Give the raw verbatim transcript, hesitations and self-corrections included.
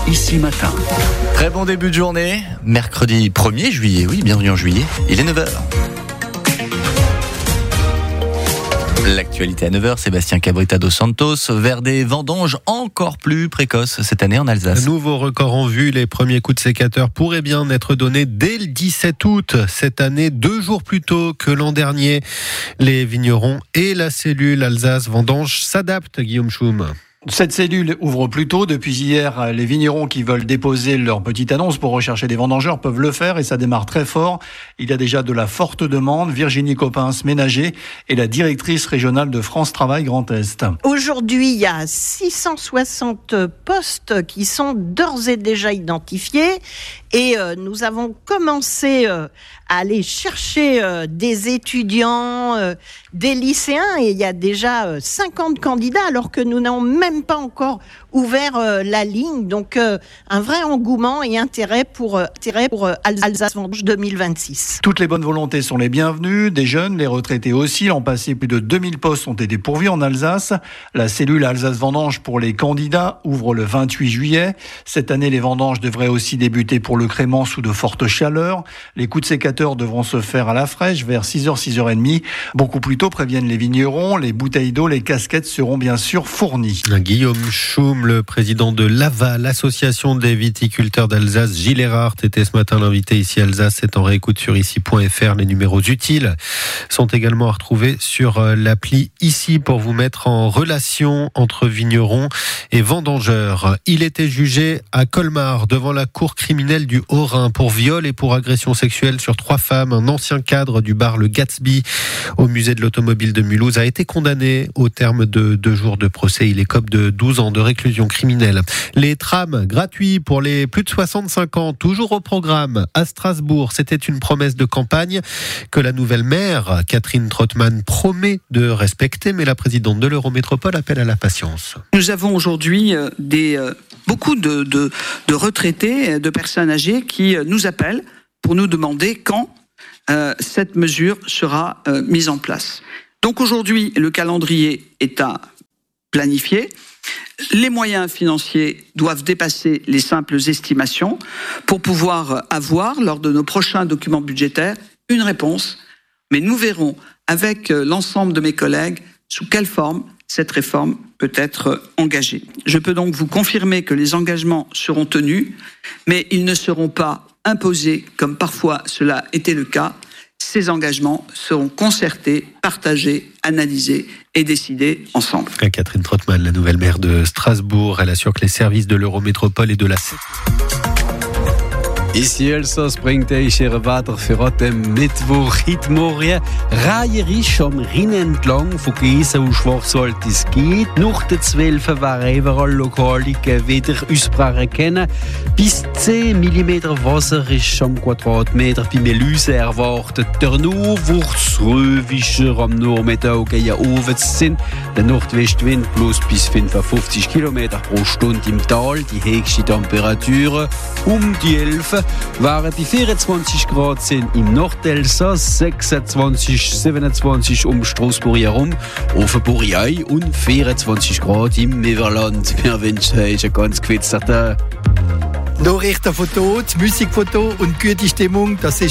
Ici Matin. Très bon début de journée, mercredi premier juillet, oui, bienvenue en juillet, il est neuf heures. L'actualité à neuf heures, Sébastien Cabrita dos Santos, vers des vendanges encore plus précoces cette année en Alsace. Un nouveau record en vue, les premiers coups de sécateur pourraient bien être donnés dès le dix-sept août. Cette année, deux jours plus tôt que l'an dernier. Les vignerons et la cellule Alsace Vendange s'adaptent, Guillaume Schum. Cette cellule ouvre plus tôt. Depuis hier, les vignerons qui veulent déposer leur petite annonce pour rechercher des vendangeurs peuvent le faire et ça démarre très fort. Il y a déjà de la forte demande. Virginie Coppens, ménager, est la directrice régionale de France Travail Grand Est. Aujourd'hui, il y a six cent soixante postes qui sont d'ores et déjà identifiés et euh, nous avons commencé euh, à aller chercher euh, des étudiants, euh, des lycéens et il y a déjà euh, cinquante candidats alors que nous n'avons même pas encore ouvert euh, la ligne. Donc euh, un vrai engouement et intérêt pour, euh, intérêt pour euh, Alsace Vendange deux mille vingt-six. Toutes les bonnes volontés sont les bienvenues, des jeunes, les retraités aussi. L'an passé, plus de deux mille postes ont été pourvus en Alsace. La cellule Alsace Vendange pour les candidats ouvre le vingt-huit juillet. Cette année, les vendanges devraient aussi débuter pour le crément sous de fortes chaleurs. Les coups de sécateur devront se faire à la fraîche vers six heures, six heures trente. Beaucoup plus tôt, préviennent les vignerons. Les bouteilles d'eau, les casquettes seront bien sûr fournies. Guillaume Schum, le président de l'A V A, l'association des viticulteurs d'Alsace. Gilles Erhardt était ce matin l'invité ici à Alsace. C'est en réécoute sur ici point f r. Les numéros utiles sont également à retrouver sur l'appli Ici pour vous mettre en relation entre vignerons et vendangeurs. Il était jugé à Colmar devant la cour criminelle du Haut-Rhin pour viol et pour agression sexuelle sur trois femmes. Un ancien cadre du bar Le Gatsby au musée de l'automobile de Mulhouse a été condamné au terme de deux jours de procès. Il écope de douze ans de réclusion criminelle. Les trams gratuits pour les plus de soixante-cinq ans, toujours au programme à Strasbourg. C'était une promesse de campagne que la nouvelle maire, Catherine Trottmann, promet de respecter, mais la présidente de l'Eurométropole appelle à la patience. Nous avons aujourd'hui des, euh, beaucoup de, de, de retraités, de personnes âgées qui nous appellent pour nous demander quand euh, cette mesure sera euh, mise en place. Donc aujourd'hui, le calendrier est à planifier. Les moyens financiers doivent dépasser les simples estimations pour pouvoir avoir, lors de nos prochains documents budgétaires, une réponse. Mais nous verrons avec l'ensemble de mes collègues sous quelle forme cette réforme peut être engagée. Je peux donc vous confirmer que les engagements seront tenus, mais ils ne seront pas imposés comme parfois cela était le cas. Ces engagements seront concertés, partagés, analysés et décidés ensemble. Catherine Trottmann, la nouvelle maire de Strasbourg, elle assure que les services de l'Eurométropole et de la Ici Elsass bringt euch ihre Wetter für heute Mittwoch. Heute Morgen reiherisch am Rhein entlang, von Gießen und Schwarzwald es geht. Nach der zwölf werden überall lokale wieder Ausbrachen kennen. Bis zehn Millimeter Wasser ist am Quadratmeter bei Meluse erwartet. Der Nordwärtsröwischer am Nachmittag gegen Abend sind. Der Nordwestwind plus bis fünfundfünfzig Kilometer pro Stunde im Tal. Die höchste Temperatur um die elf waren bei vierundzwanzig Grad sind im Nordelsass, sechsundzwanzig, siebenundzwanzig um Straßburg herum, Offenburg und vierundzwanzig Grad im Meverland. Wir wünschen euch einen ganz gewitzten Nachrichtenfoto, Musikfoto und gute Stimmung, das ist